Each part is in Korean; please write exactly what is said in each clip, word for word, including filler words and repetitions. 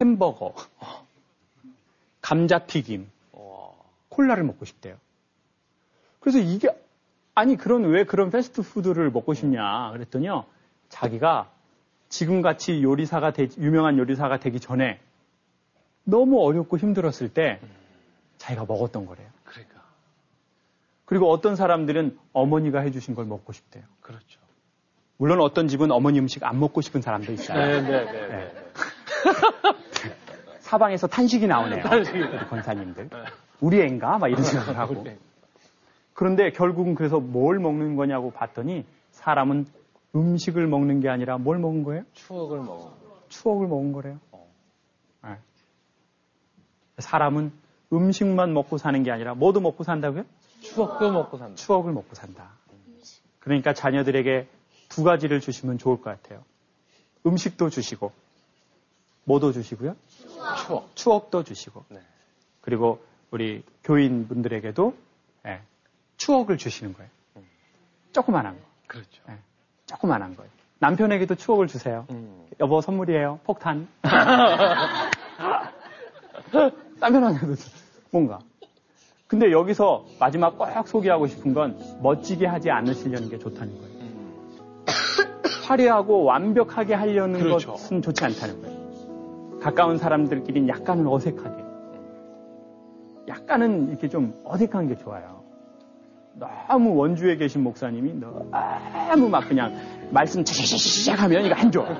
햄버거, 감자튀김, 콜라를 먹고 싶대요. 그래서 이게 아니 그런 왜 그런 패스트푸드를 먹고 싶냐 그랬더니요. 자기가 지금같이 요리사가 되, 유명한 요리사가 되기 전에 너무 어렵고 힘들었을 때 자기가 먹었던 거래요. 그러니까. 그리고 어떤 사람들은 어머니가 해주신 걸 먹고 싶대요. 그렇죠. 물론 어떤 집은 어머니 음식 안 먹고 싶은 사람도 있어요. 네, 네, 네. 네. 사방에서 탄식이 나오네요. 탄식이. 우리 권사님들. 네. 우리 애인가? 막 이런 생각을 하고. 그런데 결국은 그래서 뭘 먹는 거냐고 봤더니 사람은 음식을 먹는 게 아니라 뭘 먹은 거예요? 추억을 먹은 추억을 먹은 거래요. 어. 네. 사람은 음식만 먹고 사는 게 아니라 뭐도 먹고 산다고요? 추억도 먹고 산다. 추억을 먹고 산다. 그러니까 자녀들에게 두 가지를 주시면 좋을 것 같아요. 음식도 주시고 뭐도 주시고요? 추억. 추억도 주시고. 네. 그리고 우리 교인분들에게도 네, 추억을 주시는 거예요. 음. 조그만한 거. 그렇죠. 네, 조그만한 거예요. 남편에게도 추억을 주세요. 음. 여보 선물이에요. 폭탄. 남편한테도 뭔가. 근데 여기서 마지막 꼭 소개하고 싶은 건 멋지게 하지 않으시려는 게 좋다는 거예요. 음. 화려하고 완벽하게 하려는 그렇죠. 것은 좋지 않다는 거예요. 가까운 사람들끼리는 약간은 어색하게. 약간은 이렇게 좀 어색한 게 좋아요. 너무 원주에 계신 목사님이 너무 막 그냥 말씀 차차차차차 하면 이거 안 좋아.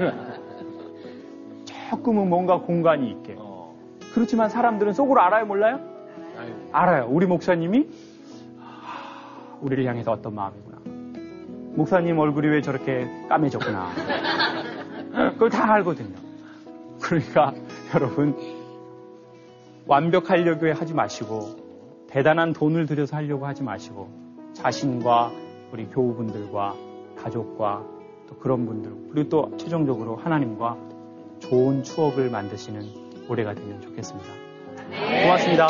조금은 뭔가 공간이 있게. 그렇지만 사람들은 속으로 알아요, 몰라요? 알아요. 우리 목사님이 우리를 향해서 어떤 마음이구나. 목사님 얼굴이 왜 저렇게 까매졌구나. 그걸 다 알거든요. 그러니까 여러분 완벽하려고 하지 마시고 대단한 돈을 들여서 하려고 하지 마시고 자신과 우리 교우분들과 가족과 또 그런 분들 그리고 또 최종적으로 하나님과 좋은 추억을 만드시는 올해가 되면 좋겠습니다. 네. 고맙습니다.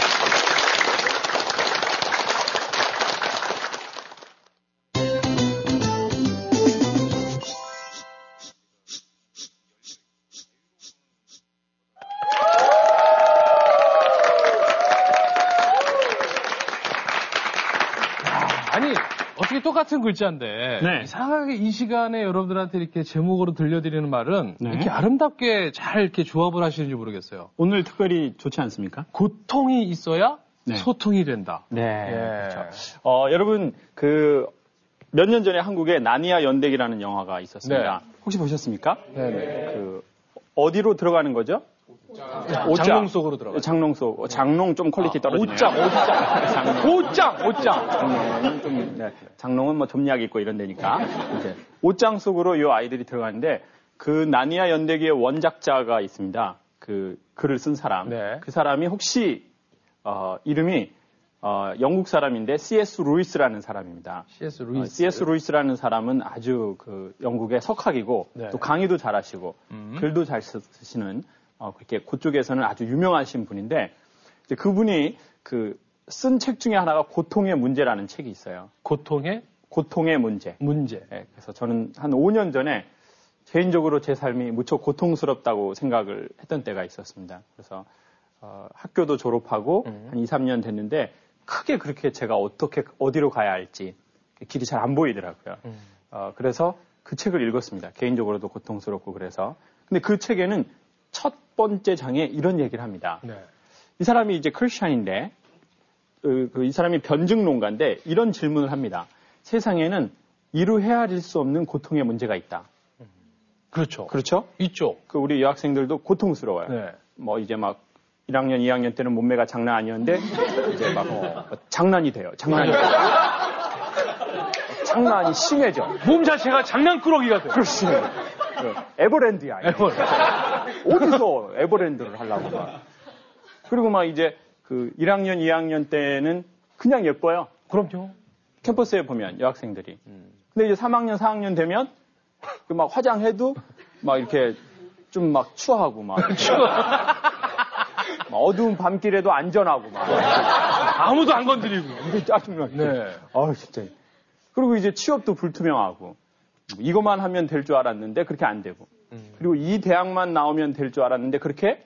똑같은 글자인데 네. 이상하게 이 시간에 여러분들한테 이렇게 제목으로 들려드리는 말은 네. 이렇게 아름답게 잘 이렇게 조합을 하시는지 모르겠어요. 오늘 특별히 좋지 않습니까? 고통이 있어야 네. 소통이 된다. 네, 예. 그렇죠. 어, 여러분 그 몇 년 전에 한국에 나니아 연대기라는 영화가 있었습니다. 네. 혹시 보셨습니까? 네. 그 어디로 들어가는 거죠? 옷장. 장롱 속으로 들어가. 장롱 속. 장롱 좀 퀄리티 아, 떨어지네요. 옷장, 옷장. 옷장, 옷장. 장롱은 좀, 네. 장롱은 뭐 점약 있고 이런 데니까. 이제 옷장 속으로 이 아이들이 들어가는데 그 나니아 연대기의 원작자가 있습니다. 그 글을 쓴 사람. 네. 그 사람이 혹시 어, 이름이 어, 영국 사람인데 씨에스 루이스라는 사람입니다. 씨에스 루이스. 어, 씨에스 루이스라는 사람은 아주 그 영국의 석학이고 네. 또 강의도 잘하시고 음. 글도 잘 쓰시는 어, 그렇게 그쪽에서는 아주 유명하신 분인데, 이제 그분이 그 쓴 책 중에 하나가 고통의 문제라는 책이 있어요. 고통의? 고통의 문제. 문제. 네, 그래서 저는 한 오 년 전에 개인적으로 제 삶이 무척 고통스럽다고 생각을 했던 때가 있었습니다. 그래서, 어, 학교도 졸업하고 음. 한 이, 삼 년 됐는데, 크게 그렇게 제가 어떻게, 어디로 가야 할지 길이 잘 안 보이더라고요. 음. 어, 그래서 그 책을 읽었습니다. 개인적으로도 고통스럽고 그래서. 근데 그 책에는 첫 번째 장에 이런 얘기를 합니다. 네. 이 사람이 이제 크리스찬인데, 그, 그, 이 사람이 변증론가인데 이런 질문을 합니다. 세상에는 이루 헤아릴 수 없는 고통의 문제가 있다. 그렇죠. 그렇죠? 있죠. 그 우리 여학생들도 고통스러워요. 네. 뭐 이제 막 일 학년, 이 학년 때는 몸매가 장난 아니었는데 이제 막 어, 장난이 돼요. 장난이 돼요. 장난이 심해져. 몸 자체가 장난꾸러기가 돼요. 그렇지. 에버랜드야. 에버랜드. 어디서 에버랜드를 하려고 막. 그리고 막 이제 그 일 학년, 이 학년 때는 그냥 예뻐요. 그럼요. 캠퍼스에 보면 여학생들이. 음. 근데 이제 삼 학년, 사 학년 되면 그 막 화장해도 막 이렇게 좀 막 추하고 막. 막 어두운 밤길에도 안전하고 막. 아무도 안 건드리고. 짜증나게. 네. 아 진짜. 그리고 이제 취업도 불투명하고. 이것만 하면 될 줄 알았는데 그렇게 안 되고. 음. 그리고 이 대학만 나오면 될 줄 알았는데 그렇게